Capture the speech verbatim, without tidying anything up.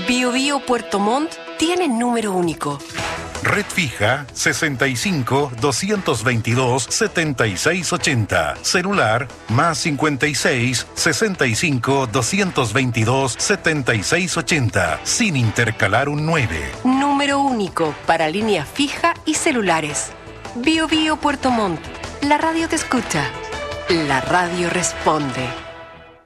Bio Bio Puerto Montt tiene número único. Red fija sesenta y cinco, doscientos veintidós, setenta y seis ochenta. Celular más cincuenta y seis, sesenta y cinco, doscientos veintidós, setenta y seis ochenta. Sin intercalar un nueve. Número único para línea fija y celulares. Bio Bio Puerto Montt. La radio te escucha. La radio responde.